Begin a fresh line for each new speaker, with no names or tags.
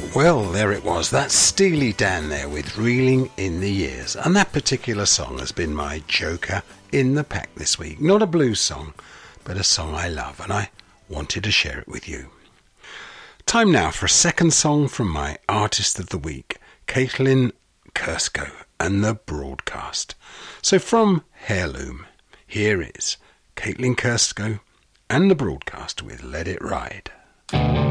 Well, there it was. That's Steely Dan there with Reeling in the Years. And that particular song has been my joker in the pack this week. Not a blues song, but a song I love, and I wanted to share it with you. Time now for a second song from my Artist of the Week, Caitlin Kersko and the Broadcast. So from Heirloom, here is Caitlin Kersko and the Broadcast with Let It Ride.